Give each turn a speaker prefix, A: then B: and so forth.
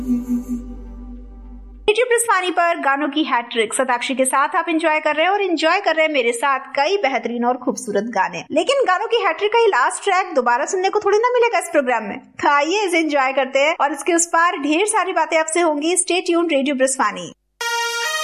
A: Radio ब्रिस्वानी पर गानों की हैट्रिक सताक्षी के साथ आप एंजॉय कर रहे हैं और एंजॉय कर रहे हैं मेरे साथ कई बेहतरीन और खूबसूरत गाने। लेकिन गानों की हैट्रिक का ही लास्ट ट्रैक दोबारा सुनने को थोड़ी ना मिलेगा इस प्रोग्राम में। तो आइए इसे एंजॉय करते हैं और इसके उस पार ढेर सारी बातें आपसे होंगी। Stay tuned radio ब्रिस्वानी।